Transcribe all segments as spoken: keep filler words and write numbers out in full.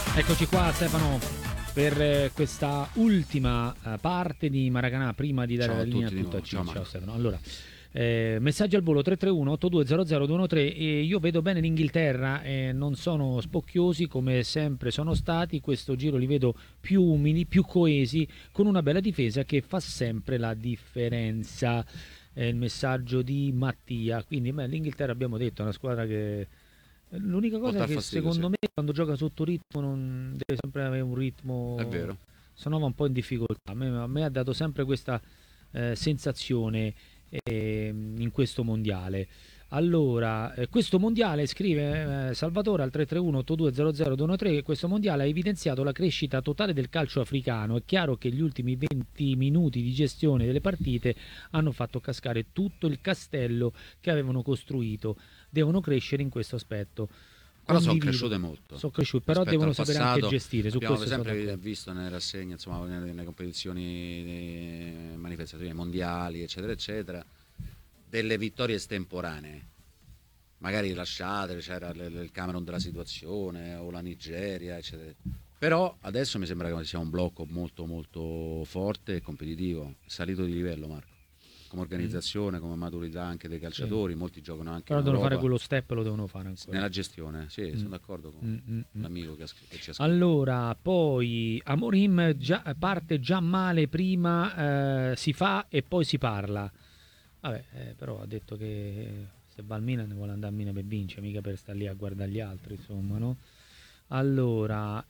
Eccoci qua Stefano per eh, questa ultima eh, parte di Maracanà prima di dare Ciao la a linea tutti a di tutto a nuovo, Cino. ciao Ciao Marco. Stefano. Allora, eh, messaggi al volo tre tre uno otto due zero zero due uno tre e io vedo bene l'Inghilterra e non sono spocchiosi come sempre sono stati, questo giro li vedo più umili, più coesi, con una bella difesa che fa sempre la differenza. È il messaggio di Mattia, quindi beh, l'Inghilterra abbiamo detto è una squadra che l'unica Può cosa è dar che fastidio, secondo sì, me quando gioca sotto ritmo non deve sempre avere un è ritmo, vero. se no va un po' in difficoltà. A me, a me ha dato sempre questa eh, sensazione eh, in questo mondiale. Allora, eh, questo mondiale, scrive eh, Salvatore al tre tre uno otto due zero zero due uno tre, questo mondiale ha evidenziato la crescita totale del calcio africano. È chiaro che gli ultimi venti minuti di gestione delle partite hanno fatto cascare tutto il castello che avevano costruito. Devono crescere in questo aspetto. Però sono Condivido. cresciute molto Sono cresciuti, però rispetto devono al sapere anche passato. gestire, su Abbiamo questo sono sempre d'accordo. visto nelle rassegne, insomma, nelle, nelle competizioni, nelle manifestazioni mondiali, eccetera, eccetera, delle vittorie estemporanee. Magari lasciate, c'era l- il Camerun della situazione o la Nigeria, eccetera. Però adesso mi sembra che sia un blocco molto molto forte e competitivo, è salito di livello, Marco. Come Mm, organizzazione, come maturità anche dei sì. calciatori, molti giocano anche Però in devono fare Europa. quello step, lo devono fare ancora. Nella gestione, sì, Mm, sono d'accordo con mm, mm, mm. l'amico che, ha scr- che ci ha scritto. Allora, poi Amorim già, parte già male, prima eh, si fa e poi si parla. Vabbè, eh, però ha detto che se va al Milan ne vuole andare a Milan per vincere, mica per stare lì a guardare gli altri, insomma, no? Allora,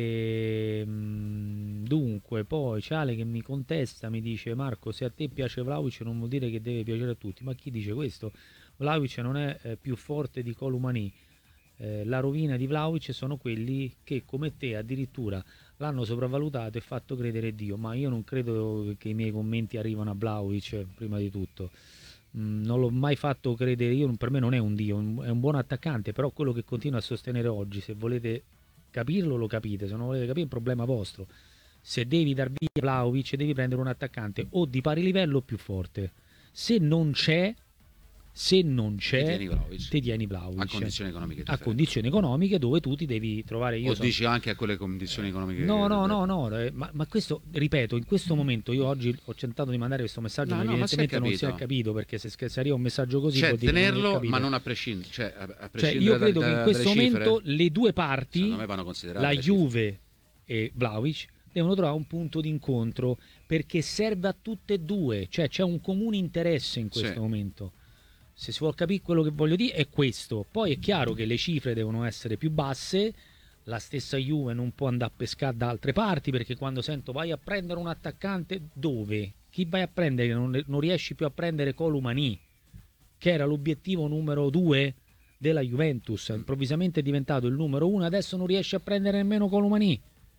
ehm, dunque, poi c'è Ale che mi contesta, mi dice Marco, se a te piace Vlahovic non vuol dire che deve piacere a tutti. Ma chi dice questo? Vlahovic non è eh, più forte di Columani. Eh, la rovina di Vlahovic sono quelli che come te addirittura l'hanno sopravvalutato e fatto credere Dio, ma io non credo che i miei commenti arrivano a Vlahovic prima di tutto. Mm, non l'ho mai fatto credere, io, per me non è un dio, è un buon attaccante, però quello che continuo a sostenere oggi, se volete capirlo lo capite, se non volete capire è un problema vostro. Se devi dar via Vlahovic devi prendere un attaccante o di pari livello o più forte. Se non c'è, se non Ti c'è, tieni Vlahovic ti tieni a Vlahovic condizioni economiche a differenti. condizioni economiche dove tu ti devi trovare. Io O sono dici anche a quelle condizioni economiche No, che no, no, determinano? no, eh, ma, ma questo, ripeto, in questo momento io oggi ho tentato di mandare questo messaggio, No, ma no, ma si è evidentemente non si è capito. capito, perché se, se arriva un messaggio così Cioè, vuol dire che non mi è tenerlo, ma capito. non a prescindere, cioè, a, a Cioè, io prescindere da- credo che in da- dalle questo momento cifre, le due secondo parti, me vanno considerate la le cifre. Juve e Vlahovic, devono trovare un punto di incontro perché serve a tutte e due, cioè c'è un comune interesse in Sì, questo momento. Se si vuol capire quello che voglio dire è questo. Poi è chiaro che le cifre devono essere più basse, la stessa Juve non può andare a pescare da altre parti perché quando sento vai a prendere un attaccante, dove? Chi vai a prendere? Non, non riesci più a prendere Columani, che era l'obiettivo numero due della Juventus, improvvisamente è diventato il numero uno, adesso non riesce a prendere nemmeno Columani.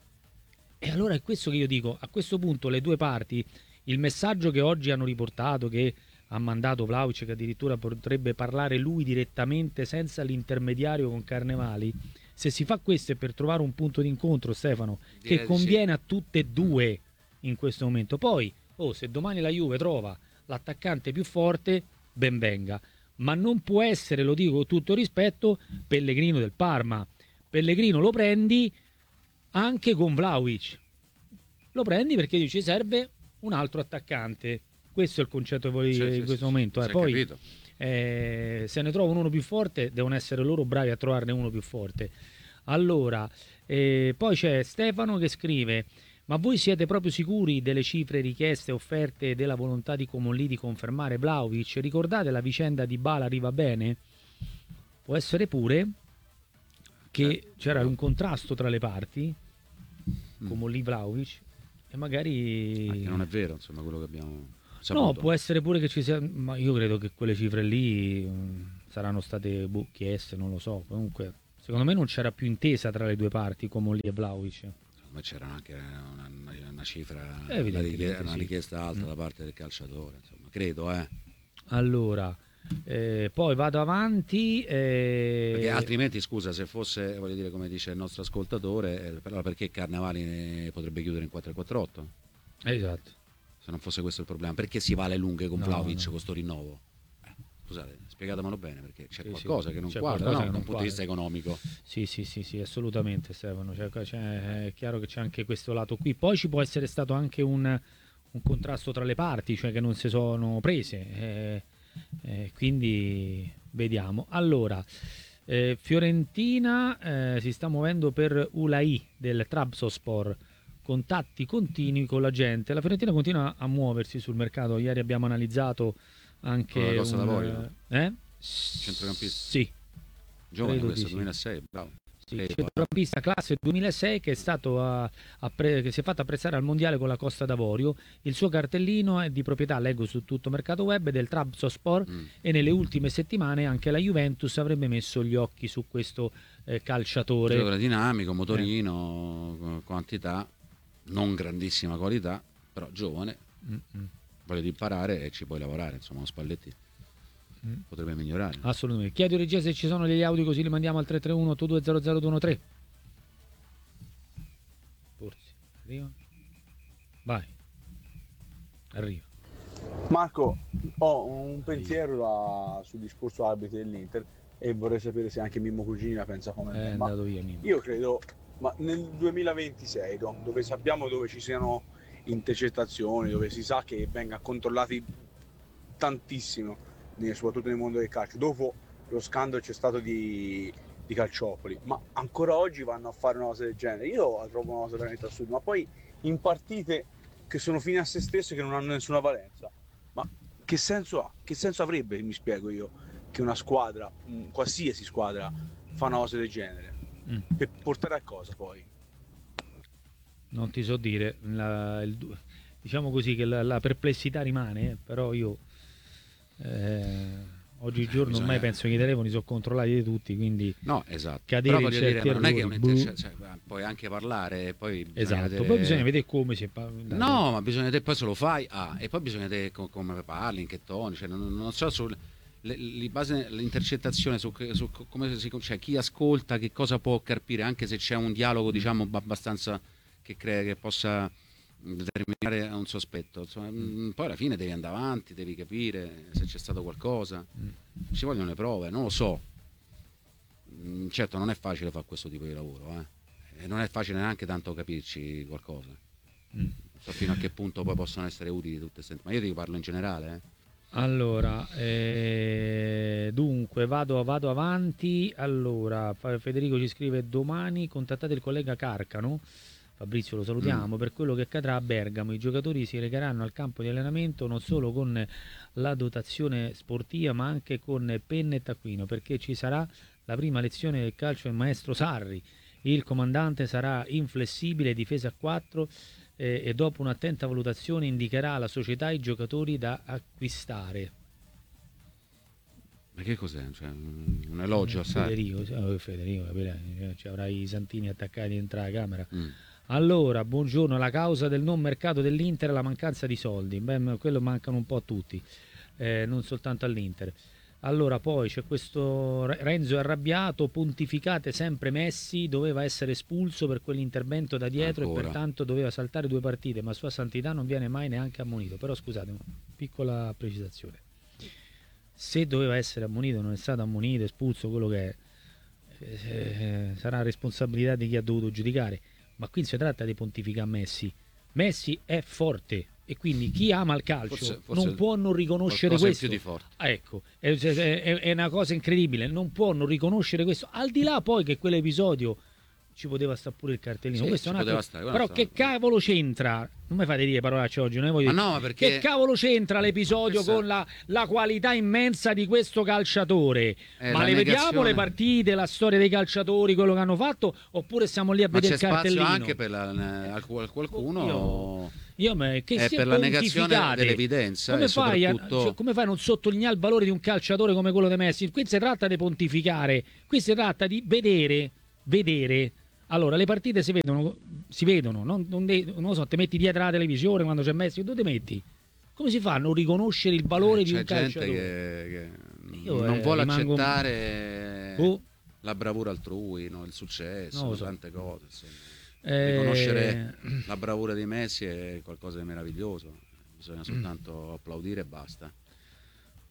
E allora è questo che io dico, a questo punto le due parti, il messaggio che oggi hanno riportato, che ha mandato Vlahovic, che addirittura potrebbe parlare lui direttamente senza l'intermediario con Carnevali, se si fa questo è per trovare un punto di incontro, Stefano, che direi di sì. conviene a tutte e due in questo momento. Poi, oh, se domani la Juve trova l'attaccante più forte, ben venga. Ma non può essere, lo dico con tutto rispetto, Pellegrino del Parma. Pellegrino lo prendi anche con Vlahovic. Lo prendi perché dici serve un altro attaccante. Questo è il concetto che voglio Sì, dire in sì, sì, questo sì, momento. Eh. si è Poi capito. eh, se ne trovano uno più forte, devono essere loro bravi a trovarne uno più forte. Allora, eh, poi c'è Stefano che scrive: ma voi siete proprio sicuri delle cifre richieste e offerte e della volontà di Comolli di confermare Vlahovic? Ricordate la vicenda di Bala arriva bene? Può essere pure Cioè, che c'era un contrasto tra le parti, mm, Comolli Vlahovic, e eh, che non è magari vero, insomma, quello che abbiamo no, saputo. può essere pure che ci sia, ma io credo che quelle cifre lì mh, saranno state boh, chieste, non lo so. Comunque, secondo me non c'era più intesa tra le due parti, Comolli e Vlahovic. Secondo me c'era anche una, una- una cifra, una, richie- Evidentemente una sì. richiesta alta Mm. da parte del calciatore, insomma, credo, eh. Allora, eh, poi vado avanti. Perché eh, altrimenti, scusa, se fosse, voglio dire, come dice il nostro ascoltatore, eh, però perché Carnevali ne potrebbe chiudere in quattro quattro otto? Esatto. Se non fosse questo il problema, perché si va alle lunghe con No, Vlahovic no. con sto rinnovo? Scusate, spiegatemelo bene, perché c'è Sì, qualcosa sì, che non c'è quadra, qualcosa no? che Da non un punto di vista quadra. economico. Sì, sì, sì, sì, assolutamente Stefano, cioè, cioè, è chiaro che c'è anche questo lato qui. Poi ci può essere stato anche un, un contrasto tra le parti, cioè che non si sono prese, eh, eh, quindi vediamo. Allora, eh, Fiorentina eh, si sta muovendo per Ulai del Trabzonspor, contatti continui con la gente. La Fiorentina continua a muoversi sul mercato, ieri abbiamo analizzato Quello anche della Costa d'Avorio, un... Eh? centrocampista. Sì, Giovane credo di questo, sì. duemilasei, bravo. Sì, Credo, eh. centrocampista classe duemilasei che è stato a- a pre- che si è fatto apprezzare al mondiale con la Costa d'Avorio. Il suo cartellino è di proprietà, leggo su tutto mercato web, del Trabzonspor Mm. e nelle ultime settimane anche la Juventus avrebbe messo gli occhi su questo eh, calciatore. Giocatore dinamico, Eh, motorino, quantità, non grandissima qualità, però giovane, mm, mm, voglia di imparare e ci puoi lavorare, insomma, lo Spalletti mm. potrebbe migliorare. Assolutamente. Chiedo in regia se ci sono degli audio così li mandiamo al tre tre uno otto due zero zero due uno tre. Forse. Arriva. Vai. Arriva. Marco, ho un pensiero da- sul discorso arbitri dell'Inter e vorrei sapere se anche Mimmo Cugini la pensa come È me. Ma andato via Mimmo. io credo, ma nel duemilaventisei, no, dove sappiamo dove ci siano intercettazioni, dove si sa che venga controllati tantissimo, ne- soprattutto nel mondo del calcio, dopo lo scandalo c'è stato di, di Calciopoli, ma ancora oggi vanno a fare una cosa del genere. Io la trovo una cosa veramente assurda, ma poi in partite che sono fine a se stesse, che non hanno nessuna valenza. Ma che senso ha? Che senso avrebbe, mi spiego io, che una squadra, un- qualsiasi squadra, fa una cosa del genere? Mm. Per portare a cosa poi? Non ti so dire, la- il du- diciamo così che la, la perplessità rimane, eh, però io eh, oggigiorno ormai Bisogna... penso che i telefoni sono controllati di tutti, quindi No, esatto. cadere Però in voglio dire, certi ma non è che errori, un boh. interce- cioè, puoi anche parlare, e poi bisogna Esatto, vedere... poi bisogna vedere come si fa. dai, No, ma bisogna vedere poi se lo fai, ah, e poi bisogna vedere co- come parli, in che toni, cioè, non, non so su le, le base, l'intercettazione su, che- su co- come si, cioè, chi ascolta che cosa può carpire, anche se c'è un dialogo diciamo ab- abbastanza che crea che possa determinare un sospetto, insomma, mm, poi alla fine devi andare avanti, devi capire se c'è stato qualcosa, ci vogliono le prove, non lo so. Mm, certo non è facile fare questo tipo di lavoro, eh. E non è facile neanche tanto capirci qualcosa. Mm. So fino a che punto poi possono essere utili tutte queste, ma io ti parlo in generale, eh. Allora, eh, dunque vado, vado avanti. Allora, Fa- Federico ci scrive: domani contattate il collega Carcano. Fabrizio lo salutiamo. Mm. Per quello che accadrà a Bergamo, i giocatori si recheranno al campo di allenamento non solo con la dotazione sportiva, ma anche con penne e taccuino, perché ci sarà la prima lezione del calcio del maestro Sarri. Il comandante sarà inflessibile, difesa a quattro eh, e dopo un'attenta valutazione indicherà alla società i giocatori da acquistare. Ma che cos'è? Cioè, un un elogio a Sarri? Federico, sì, oh, Federico, capirai, ci avrai i santini attaccati dentro la camera. Mm. Allora, buongiorno, la causa del non mercato dell'Inter è la mancanza di soldi. Beh, quello mancano un po' a tutti, eh, non soltanto all'Inter. Allora, poi c'è questo Re- Renzo è arrabbiato, pontificate sempre Messi, doveva essere espulso per quell'intervento da dietro Ancora. e pertanto doveva saltare due partite, ma Sua Santità non viene mai neanche ammonito. Però scusate, una piccola precisazione. Se doveva essere ammonito, non è stato ammonito, espulso, quello che è, eh, sarà responsabilità di chi ha dovuto giudicare. Ma qui non si tratta di pontificare Messi. Messi è forte e quindi chi ama il calcio Forse- forse non può non riconoscere qualcosa in questo. più di forte. Ah, ecco, è, è- è una cosa incredibile, non può non riconoscere questo. Al di là poi che quell'episodio ci poteva stare pure il cartellino, Sì, questo è ci un altro- poteva stare, quello però sta- che cavolo c'entra? Non mi fate dire parolacce oggi, non ne voglio Ma dire. no, ma perché... Che cavolo c'entra l'episodio Questa- con la, la qualità immensa di questo calciatore? È Ma la le vediamo negazione. le partite, la storia dei calciatori, quello che hanno fatto, oppure stiamo lì a Ma vedere c'è il cartellino? spazio anche per la, al- qual- qualcuno... Io- Io me, che È sia per la negazione pontificate. dell'evidenza Come e fai, a, soprattutto- cioè, come fai a non sottolineare il valore di un calciatore come quello di Messi? Qui si tratta di pontificare, qui si tratta di vedere, vedere. Allora, le partite si vedono, si vedono, non, non, de- non lo so, te metti dietro la televisione quando c'è Messi, dove ti metti? Come si fa a non riconoscere il valore Eh, di c'è un gente calciatore? che, che Io, non eh, vuole rimango- accettare Oh. la bravura altrui, no? Il successo, Non lo so. tante cose. Insomma. Eh, Riconoscere la bravura di Messi è qualcosa di meraviglioso, bisogna soltanto applaudire e basta.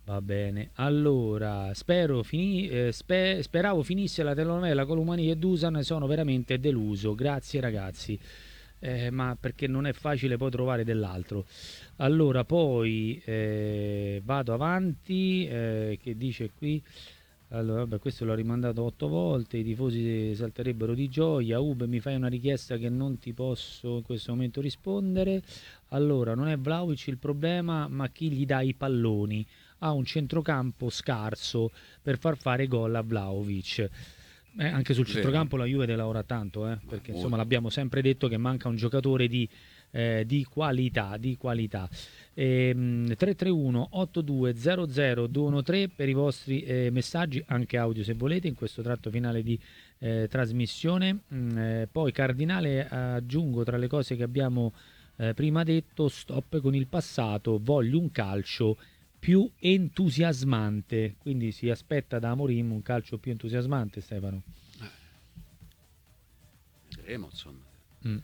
Va bene, allora spero fini- eh, spe- speravo finisse la telenovela con Lumani e Dusan, sono veramente deluso, grazie ragazzi. Eh, ma perché non è facile poi trovare dell'altro. Allora poi eh, vado avanti, eh, che dice qui, allora vabbè, questo l'ho rimandato otto volte, i tifosi salterebbero di gioia. Ube, mi fai una richiesta che non ti posso in questo momento rispondere. Allora, non è Vlahovic il problema, ma chi gli dà i palloni. Ha un centrocampo scarso per far fare gol a Vlahovic. Eh, anche sul Vero. centrocampo la Juve deve lavorare tanto, eh, perché molto. insomma l'abbiamo sempre detto che manca un giocatore di, eh, di qualità, di qualità. Ehm, tre tre uno otto due zero zero due uno tre per i vostri eh, messaggi, anche audio se volete, in questo tratto finale di eh, trasmissione. Mm, eh, poi Cardinale, aggiungo tra le cose che abbiamo eh, prima detto, stop con il passato, voglio un calcio più entusiasmante, quindi si aspetta da Amorim un calcio più entusiasmante, Stefano. Vedremo, insomma. Mm.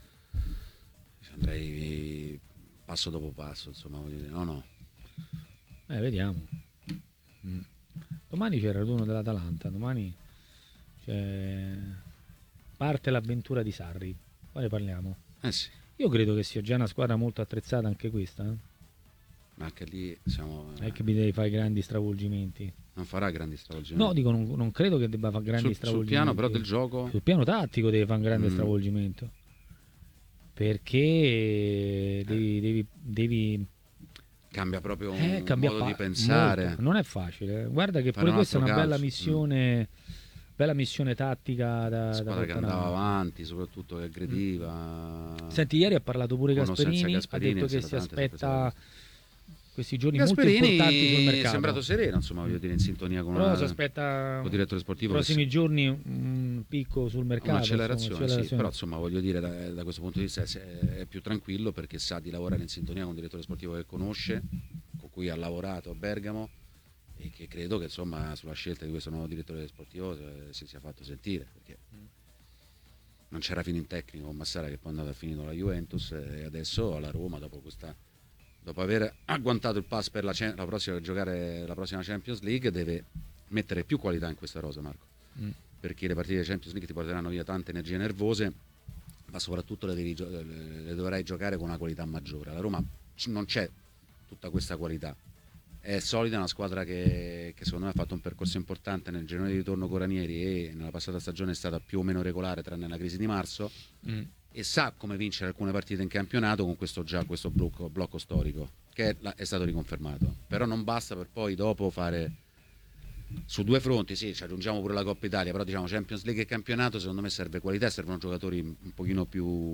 Andrei passo dopo passo, insomma, voglio dire, no, no. Eh, vediamo. Mm. Domani c'era il turno dell'Atalanta, domani c'è... parte l'avventura di Sarri, poi ne parliamo. Eh sì, Io credo che sia già una squadra molto attrezzata anche questa, eh? ma anche lì siamo, Non è che mi devi fare grandi stravolgimenti. non farà grandi stravolgimenti. No, dico, non, non credo che debba fare grandi sul, sul stravolgimenti. piano però del gioco, Sul piano tattico deve fare un grande Mm. stravolgimento. Perché devi, devi, devi cambia proprio un eh, cambia modo pa- di pensare. molto. Non è facile. Guarda che Fare pure un questa è altro una bella calcio. missione, bella missione tattica da, da Squadra che portare andava avanti. avanti, soprattutto che aggrediva. Senti, ieri ha parlato pure Con o senza Gasperini, Gasperini, ha detto che senza si tante aspetta sorprese. questi giorni molto importanti sul Gasperini è mercato. sembrato sereno, insomma, voglio dire, in sintonia con Però una, si aspetta con il direttore sportivo. i prossimi giorni un picco sul mercato. Un'accelerazione, insomma, sì, però insomma voglio dire da, da questo punto di vista è, è più tranquillo perché sa di lavorare in sintonia con un direttore sportivo che conosce, con cui ha lavorato a Bergamo e che credo che insomma sulla scelta di questo nuovo direttore sportivo eh, si sia fatto sentire, perché non c'era fino in tecnico con Massara che poi è andato a finire la Juventus e adesso alla Roma dopo questa dopo aver agguantato il pass per la, la prossima giocare la prossima Champions League deve mettere più qualità in questa rosa, Marco. Mm. Perché le partite Champions League ti porteranno via tante energie nervose, ma soprattutto le, devi, le dovrai giocare con una qualità maggiore. La Roma non c'è tutta questa qualità, è solida, è una squadra che, che secondo me ha fatto un percorso importante nel girone di ritorno con Ranieri e nella passata stagione è stata più o meno regolare tranne la crisi di marzo, Mm. e sa come vincere alcune partite in campionato con questo già questo blocco, blocco storico che è, è stato riconfermato. Però non basta per poi dopo fare su due fronti, sì, ci aggiungiamo pure la Coppa Italia, però diciamo Champions League e campionato secondo me serve qualità, servono giocatori un pochino più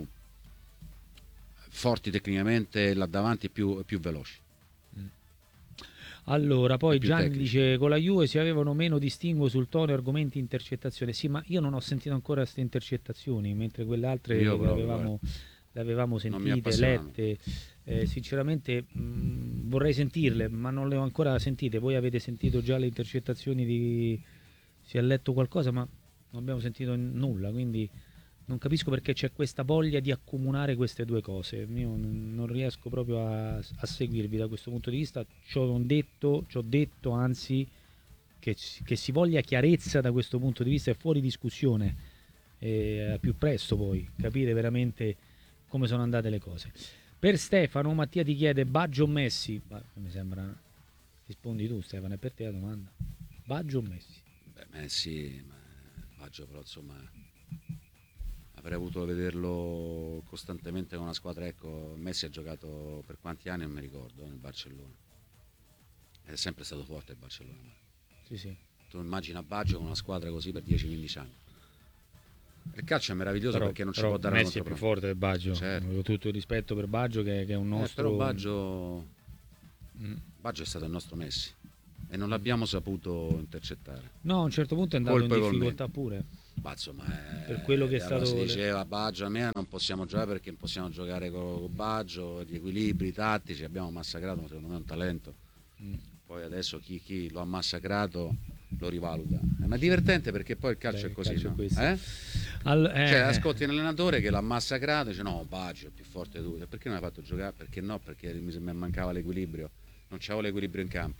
forti tecnicamente là davanti e più, più veloci. Allora, poi E più Gianni tecnici. dice con la Juve si avevano meno distinguo sul tono e argomenti intercettazione. Sì, ma io non ho sentito ancora queste intercettazioni, mentre quelle altre Io le proprio, avevamo, le avevamo Non mi sentite, appassionano. lette. Eh, sinceramente mh, vorrei sentirle, ma non le ho ancora sentite. Voi avete sentito già le intercettazioni di... Si è letto qualcosa, ma non abbiamo sentito nulla, quindi non capisco perché c'è questa voglia di accomunare queste due cose. Io non non riesco proprio a, a seguirvi da questo punto di vista. Ci ho detto, ci ho detto anzi che, che si voglia chiarezza da questo punto di vista è fuori discussione. E a più presto poi capire veramente come sono andate le cose. Per Stefano, Mattia ti chiede Baggio o Messi? Bah, mi sembra. Rispondi tu, Stefano, è per te la domanda. Baggio o Messi? Beh, Messi, ma Baggio però insomma avrei avuto vederlo costantemente con una squadra, ecco, Messi ha giocato per quanti anni non mi ricordo nel Barcellona, è sempre stato forte il Barcellona. Sì, sì. Tu immagina Baggio con una squadra così per dieci quindici anni. Il calcio è meraviglioso Però, perché non ci però può dare Messi una è più controprova. forte del Baggio. Certo. Ho tutto il rispetto per Baggio che, che è un Eh, nostro. però Baggio Mm. Baggio è stato il nostro Messi e non l'abbiamo saputo intercettare. No, a un certo punto è andato in Colpevolmente. difficoltà pure. Ma insomma, eh, Per quello che è allora stato- si diceva Baggio a me non possiamo giocare perché non possiamo giocare con, con Baggio, gli equilibri tattici, abbiamo massacrato, ma secondo me è un talento. Mm. Poi adesso chi, chi lo ha massacrato lo rivaluta. Eh, ma è divertente perché poi il calcio Beh, è il così, calcio è no? questo. Eh? Al- eh, Cioè, eh. ascolti un allenatore che l'ha massacrato e dice no, Baggio è più forte di tu. E perché non l'hai fatto giocare? Perché no? Perché mi, mi mancava l'equilibrio, non c'avevo l'equilibrio in campo.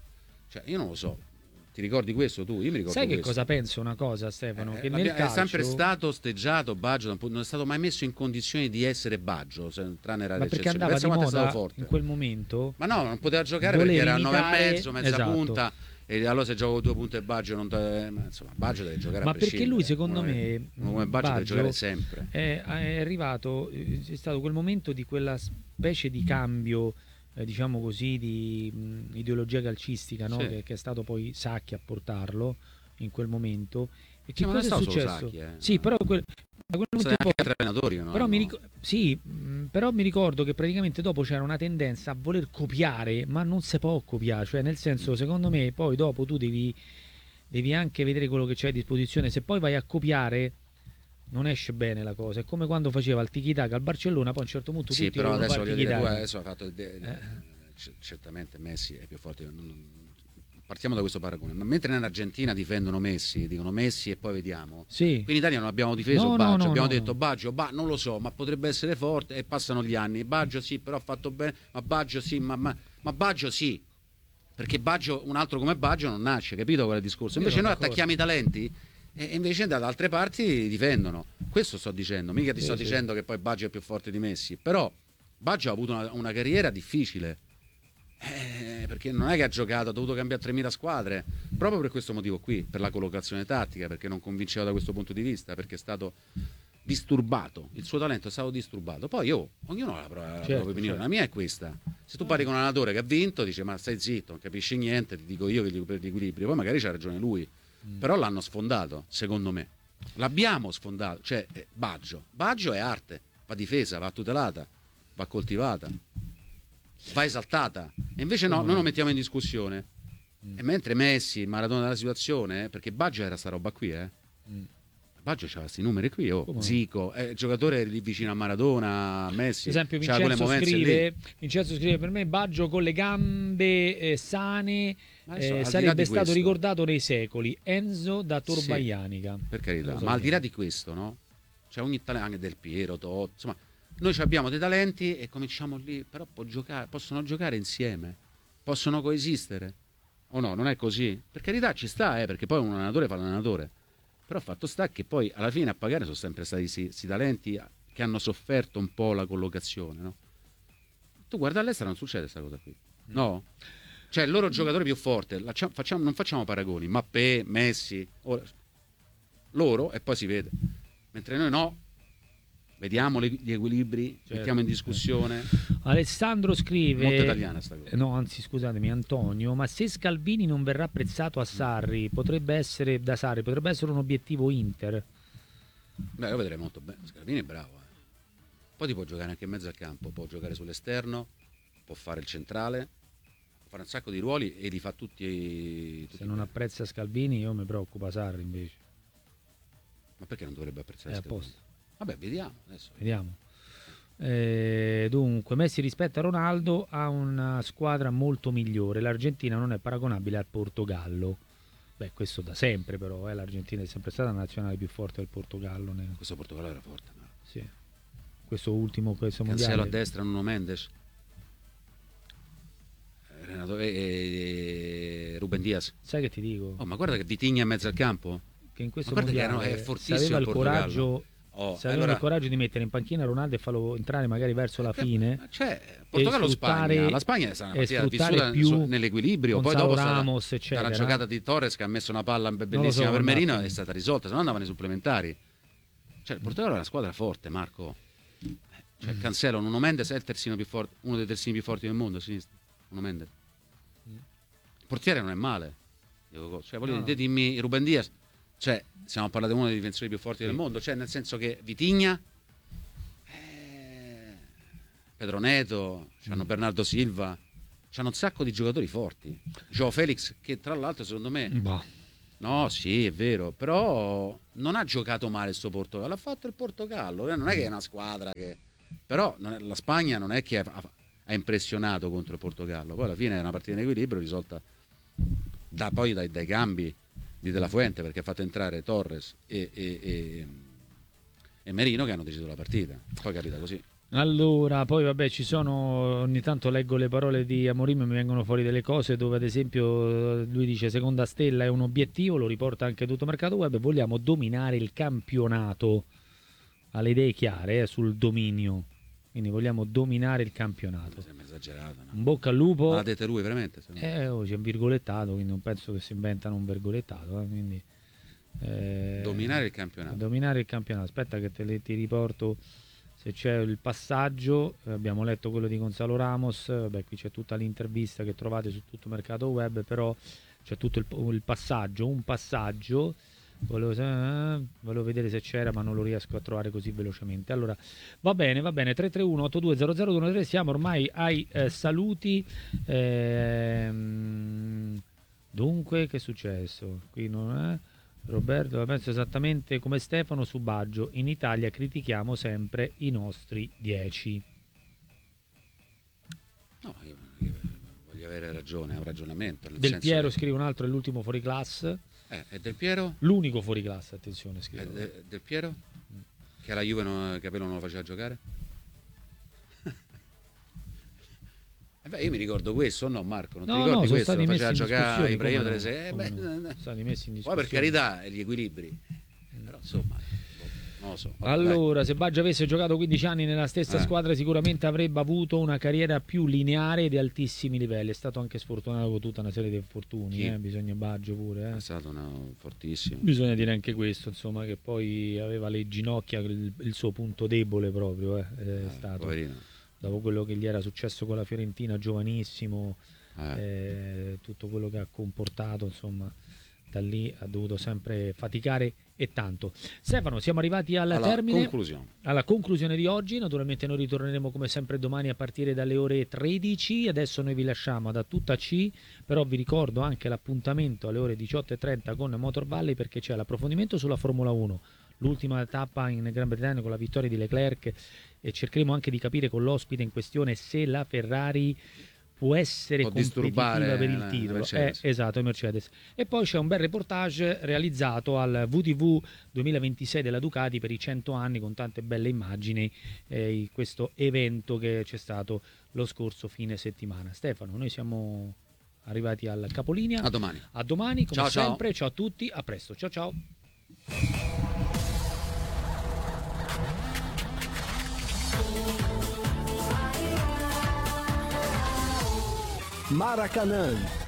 Cioè, io non lo so. Ti ricordi questo tu? Io mi ricordo Sai che questo. cosa penso una cosa, Stefano? Eh, che ma nel è calcio sempre stato osteggiato Baggio, non è stato mai messo in condizioni di essere Baggio, se- tranne rare ma perché eccezioni. andava Pensa di quanto è stato moda forte. in quel momento. Ma no, non poteva giocare Volevi perché era a nove e imitare- mezzo, mezza esatto. punta. E allora se gioco due punte e Baggio non te- ma insomma Baggio deve giocare Ma a perché prescindere. lui, secondo Uno me, che- uno come Baggio, deve Baggio giocare sempre. È, è arrivato, eh, è stato quel momento di quella specie di cambio, eh, diciamo così, di mh, ideologia calcistica, no? Sì. che, che è stato poi Sacchi a portarlo in quel momento. E che Sì, ma non cosa è è stato solo successo? Sacchi, eh. Sì, però quel, da quel Sono momento in anche poi- altri allenatori, no? però, mi No. ric- sì, mh, però mi ricordo che praticamente dopo c'era una tendenza a voler copiare, ma non si può copiare, cioè nel senso, secondo me, poi dopo tu devi, devi anche vedere quello che c'è a disposizione. Se poi vai a copiare, non esce bene la cosa. È come quando faceva il tiki-taka al Barcellona, poi a un certo punto Sì, tutti però volevano adesso fare voglio il dire, tu tiki-taka. adesso hai fatto de- Eh. c- certamente Messi è più forte. non- non- Partiamo da questo paragone. Ma mentre in Argentina difendono Messi, dicono Messi e poi vediamo. Sì, Qui in Italia non abbiamo difeso No, no, Baggio, no, abbiamo no, detto no. Baggio, bah, non lo so, ma potrebbe essere forte e passano gli anni. Baggio sì, però ha fatto bene, ma Baggio sì, ma, ma, ma Baggio sì. Perché Baggio, un altro come Baggio non nasce, capito qual è il discorso? Io Invece sono noi d'accordo. attacchiamo i talenti e e invece da altre parti difendono. Questo sto dicendo, mica ti Sì, sto sì. dicendo che poi Baggio è più forte di Messi, però Baggio ha avuto una, una carriera difficile. Eh, perché non è che ha giocato, ha dovuto cambiare tremila squadre proprio per questo motivo qui, per la collocazione tattica, perché non convinceva da questo punto di vista, perché è stato disturbato, il suo talento è stato disturbato. Poi io, ognuno ha la, pro- la Certo, propria opinione, certo. la mia è questa. Se tu parli con un allenatore che ha vinto, dice ma stai zitto, non capisci niente, ti dico io che gli per l'equilibrio, poi magari c'ha ragione lui, Mm. però l'hanno sfondato, secondo me. L'abbiamo sfondato, cioè eh, Baggio, Baggio è arte, va difesa, va tutelata, va coltivata, va esaltata. E invece no, noi lo mettiamo in discussione. Mm. E mentre Messi, il Maradona della situazione, eh, perché Baggio era sta roba qui, eh. Mm. Baggio c'aveva questi numeri qui, oh. Come no? Zico, è giocatore lì vicino a Maradona, a Messi. ad esempio c'aveva quelle Vincenzo movenze scrive, lì. Vincenzo scrive per me Baggio con le gambe eh, sane Ma adesso, eh, al di là sarebbe di stato questo, ricordato nei secoli. Enzo da Torvaianica. per carità, Lo so ma al che- di là di questo, no? C'è ogni talento, anche Del Piero, Totti, insomma, noi ci abbiamo dei talenti e cominciamo lì, però può giocare, possono giocare insieme, possono coesistere. O no, non è così? Per carità ci sta, eh, perché poi un allenatore fa l'allenatore. Però fatto sta che poi alla fine a pagare sono sempre stati questi talenti che hanno sofferto un po' la collocazione, no? Tu guarda all'estero non succede questa cosa qui. No? Cioè il loro giocatore più forte, la- facciamo- non facciamo paragoni, Mappé, Messi, ora- loro e poi si vede. Mentre noi no, vediamo le- gli equilibri, Certo, mettiamo in discussione. Alessandro scrive Molto italiana sta cosa. eh, no, anzi scusatemi Antonio, ma se Scalvini non verrà apprezzato a Sarri potrebbe essere da Sarri potrebbe essere un obiettivo Inter. Beh, lo vedrei molto bene. Scalvini è bravo. eh. Poi ti può giocare anche in mezzo al campo, può giocare sull'esterno, può fare il centrale, può fare un sacco di ruoli e li fa tutti. tutti Se non bene. apprezza Scalvini io mi preoccupa Sarri invece. Ma perché non dovrebbe apprezzare È a Scalvini? posto. Vabbè, vediamo adesso. Vediamo. Eh, dunque, Messi rispetto a Ronaldo ha una squadra molto migliore. L'Argentina non è paragonabile al Portogallo. Beh, questo da sempre, però. Eh. L'Argentina è sempre stata la nazionale più forte del Portogallo. nel- Questo Portogallo era forte. Ma... Sì. Questo ultimo, questo Cancelo a mondiale. destra, Nuno Mendes. Eh, Renato, eh, eh, Ruben Diaz. Sai che ti dico? Oh, ma guarda che Vitigna in mezzo al campo. Che in questo Ma guarda che mondiale erano- è se fortissimo aveva il il Portogallo. coraggio, Oh, se avevano allora- il coraggio di mettere in panchina Ronaldo e farlo entrare magari verso la fine. Ma c'è Portogallo sfruttare- Spagna. La Spagna è stata una e partita sfruttare vissuta più su- nell'equilibrio. Poi Gonzalo dopo è stata- Ramos, eccetera. dalla giocata di Torres che ha messo una palla lo bellissima so, per Merino Marco. è stata risolta, se no andava nei supplementari. Cioè, il Portogallo è una squadra forte, Marco. Cioè, Mm. Cancelo, Nuno Mendes è il terzino più forte, uno dei terzini più forti del mondo a sinistra. Nuno Mendes. Il portiere non è male. Dico, cioè, voglio No, dire, dimmi Ruben Diaz. Cioè, stiamo parlando di uno dei difensori più forti Sì. del mondo, cioè nel senso che Vitigna, eh, Pedro Neto, c'hanno Mm. Bernardo Silva, c'hanno un sacco di giocatori forti. Joao Felix, che tra l'altro secondo me, Boh. no, sì, è vero, però non ha giocato male il suo Portogallo, ha fatto il Portogallo, eh, non è che è una squadra che... Però non è- la Spagna non è che ha, ha impressionato contro il Portogallo, poi alla fine è una partita in equilibrio risolta da, poi dai, dai cambi di De La Fuente, perché ha fatto entrare Torres e, e, e, e Merino che hanno deciso la partita, poi capita così. Allora, poi vabbè, ci sono, ogni tanto leggo le parole di Amorim e mi vengono fuori delle cose dove ad esempio lui dice seconda stella è un obiettivo, lo riporta anche tutto Mercato Web, vogliamo dominare il campionato, ha le idee chiare eh, sul dominio, quindi vogliamo dominare il campionato. Mi sembra esagerato, no? Un bocca al lupo. Ma la dite lui veramente? Eh, oh, c'è un virgolettato, quindi non penso che si inventano un virgolettato, eh, quindi, eh, Dominare il campionato. dominare il campionato, aspetta che te le, ti riporto se c'è il passaggio, eh, abbiamo letto quello di Gonzalo Ramos, vabbè, qui c'è tutta l'intervista che trovate su tutto Mercato Web, però c'è tutto il, il passaggio, un passaggio, volevo, eh, volevo vedere se c'era ma non lo riesco a trovare così velocemente. Allora, va bene, va bene, tre tre uno otto due zero zero due uno tre, siamo ormai ai eh, saluti. Ehm, dunque, che è successo? Qui non è... Roberto, la penso esattamente come Stefano su Baggio. In Italia critichiamo sempre i nostri dieci. No, io, io voglio avere ragione, è un ragionamento. Nel Del senso Piero che- scrive un altro, è l'ultimo fuori classe. Eh, e Del Piero? L'unico fuori classe, attenzione, Eh, scrive. de- Del Piero? Che alla Juve non, Capello non lo faceva giocare? Eh beh, io mi ricordo questo, no Marco? Non No, ti no, ricordi sono questo? stati Lo messi faceva in giocare discussione, Ibrahimo come delle no, sei. Eh, come beh, no. eh, Sono stati messi in poi per discussione. carità, gli equilibri. Però insomma, boh, non lo so. Vabbè, Allora, se Baggio avesse giocato quindici anni nella stessa Eh. squadra sicuramente avrebbe avuto una carriera più lineare e di altissimi livelli. È stato anche sfortunato con tutta una serie di infortuni, Chi? eh? Bisogna Baggio pure. dai, Eh? è stato una, fortissimo. Bisogna dire anche questo, insomma, che poi aveva le ginocchia, il, il suo punto debole proprio, eh, è Eh, stato. poverino. Dopo quello che gli era successo con la Fiorentina, giovanissimo, Eh. eh, tutto quello che ha comportato, insomma, da lì ha dovuto sempre faticare e tanto. Stefano, siamo arrivati al Alla termine, conclusione. alla conclusione di oggi. Naturalmente noi ritorneremo come sempre domani a partire dalle ore tredici. Adesso noi vi lasciamo da tutta C, però vi ricordo anche l'appuntamento alle ore diciotto e trenta con Motor Valley, perché c'è l'approfondimento sulla Formula uno, l'ultima tappa in Gran Bretagna con la vittoria di Leclerc, e cercheremo anche di capire con l'ospite in questione se la Ferrari può essere Può competitiva disturbare per il la- la titolo. Mercedes. Eh, esatto, Mercedes. E poi c'è un bel reportage realizzato al V T V duemilaventisei della Ducati per i cento anni, con tante belle immagini, eh, di questo evento che c'è stato lo scorso fine settimana. Stefano, noi siamo arrivati al capolinea. A domani. A domani, come Ciao, ciao. sempre. Ciao a tutti, a presto. Ciao ciao. Maracanã